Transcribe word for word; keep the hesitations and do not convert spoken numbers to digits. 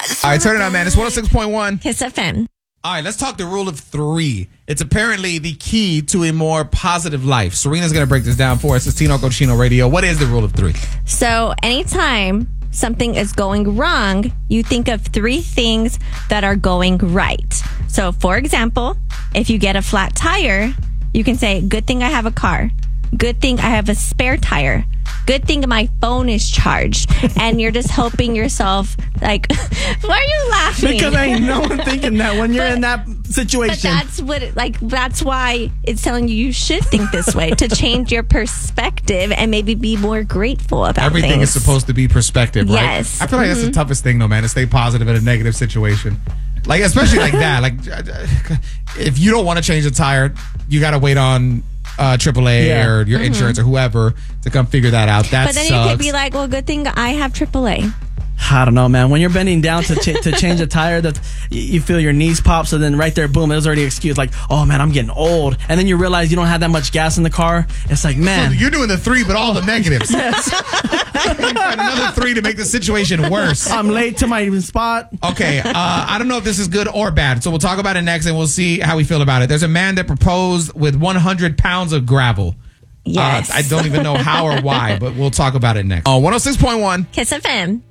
All right, turn it on, man. It's one oh six point one. Kiss F M. All right, let's talk the rule of three. It's apparently the key to a more positive life. Serena's going to break this down for us. It's Tino Cochino Radio. What is the rule of three? So anytime something is going wrong, you think of three things that are going right. So, for example, if you get a flat tire, you can say, good thing I have a car. Good thing I have a spare tire. Good thing my phone is charged. And you're just helping yourself, like, why are you laughing? Because ain't no one thinking that when you're But- in that situation. But that's what, it, like, that's why it's telling you you should think this way, to change your perspective and maybe be more grateful about Everything things. is supposed to be perspective, right? Yes. I feel like that's the toughest thing, though, man, to stay positive in a negative situation. Like, especially like that. Like, if you don't want to change a tire, you got to wait on uh, triple A Yeah. or your insurance or whoever to come figure that out. That But then sucks. you could be like, well, good thing I have triple A. I don't know, man. When you're bending down to ch- to change a tire, that you feel your knees pop. So then right there, boom, it was already an excuse. Like, oh man, I'm getting old. And then you realize you don't have that much gas in the car. It's like, man, So you're doing the three, but all the negatives. You find another three to make the situation worse. I'm late to my spot. Okay, uh, I don't know if this is good or bad, so we'll talk about it next and we'll see how we feel about it. There's a man that proposed with one hundred pounds of gravel. Yes. Uh, I don't even know how or why, but we'll talk about it next. Uh, one oh six point one. Kiss F M.